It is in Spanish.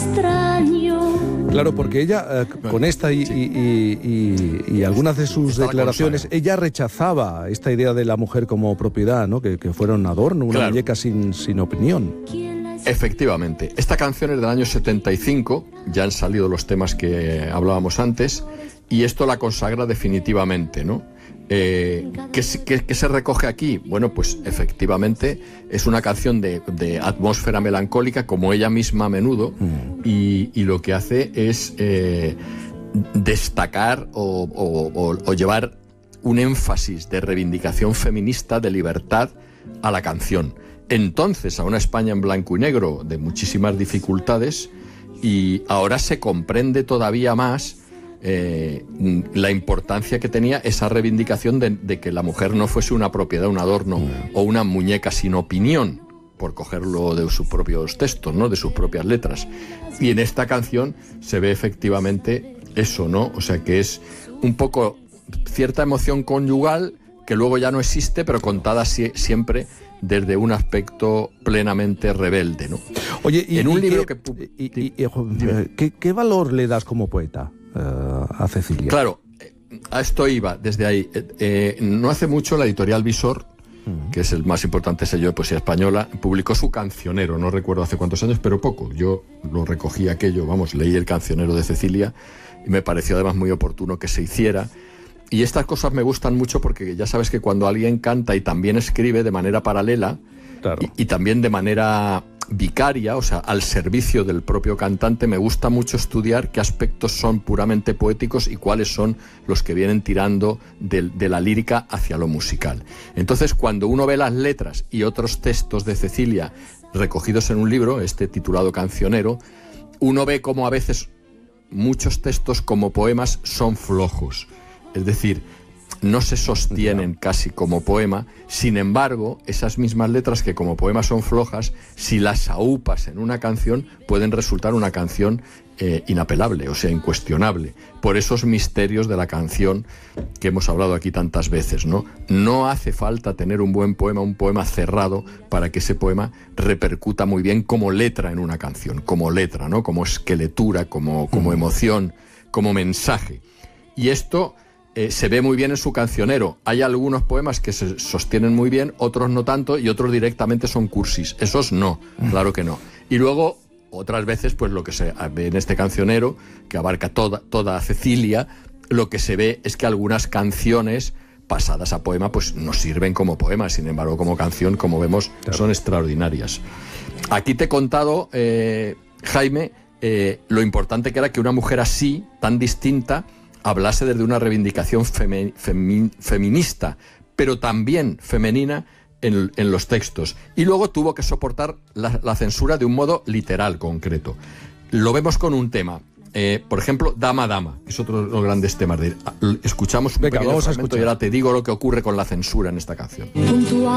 extraño. Claro, porque ella, con esta y algunas de sus declaraciones, ella rechazaba esta idea de la mujer como propiedad, ¿no? Que fuera un adorno, una muñeca sin opinión. Efectivamente. Esta canción es del año 75, ya han salido los temas que hablábamos antes, y esto la consagra definitivamente, ¿no? ¿Qué se recoge aquí? Bueno, pues efectivamente es una canción de atmósfera melancólica, como ella misma a menudo, y lo que hace es destacar o llevar un énfasis de reivindicación feminista, de libertad a la canción. Entonces, a una España en blanco y negro de muchísimas dificultades, y ahora se comprende todavía más la importancia que tenía esa reivindicación de que la mujer no fuese una propiedad, un adorno o una muñeca sin opinión, por cogerlo de sus propios textos, ¿no? De sus propias letras. Y en esta canción se ve efectivamente eso, ¿no? O sea, que es un poco cierta emoción conyugal que luego ya no existe, pero contada siempre desde un aspecto plenamente rebelde, ¿no? Oye, en un libro ¿qué valor le das como poeta a Cecilia? Claro, a esto iba desde ahí. No hace mucho la editorial Visor, que es el más importante sello de poesía española, publicó su cancionero, no recuerdo hace cuántos años, pero poco. Yo lo recogí aquello, leí el cancionero de Cecilia y me pareció además muy oportuno que se hiciera. Y estas cosas me gustan mucho porque ya sabes que cuando alguien canta y también escribe de manera paralela, claro, y también de manera vicaria, o sea, al servicio del propio cantante, me gusta mucho estudiar qué aspectos son puramente poéticos y cuáles son los que vienen tirando de la lírica hacia lo musical. Entonces, cuando uno ve las letras y otros textos de Cecilia recogidos en un libro, este titulado Cancionero, uno ve cómo a veces muchos textos como poemas son flojos. Es decir, no se sostienen casi como poema. Sin embargo, esas mismas letras que como poema son flojas, si las aupas en una canción, pueden resultar una canción inapelable, o sea, incuestionable. Por esos misterios de la canción que hemos hablado aquí tantas veces, ¿no? No hace falta tener un buen poema, un poema cerrado, para que ese poema repercuta muy bien como letra en una canción, como letra, ¿no? Como esqueletura, como emoción, como mensaje. Y esto se ve muy bien en su cancionero. Hay algunos poemas que se sostienen muy bien, otros no tanto, y otros directamente son cursis. Esos no, claro que no. Y luego, otras veces, pues lo que se ve en este cancionero, que abarca toda Cecilia, lo que se ve es que algunas canciones pasadas a poema pues no sirven como poema, sin embargo, como canción, como vemos, claro, son extraordinarias. Aquí te he contado, Jaime, lo importante que era que una mujer así, tan distinta, hablase desde una reivindicación feminista, pero también femenina en los textos. Y luego tuvo que soportar la censura de un modo literal, concreto. Lo vemos con un tema. Por ejemplo, Dama, Dama, que es otro de los grandes temas. Escuchamos un pequeño fragmento y ahora te digo lo que ocurre con la censura en esta canción.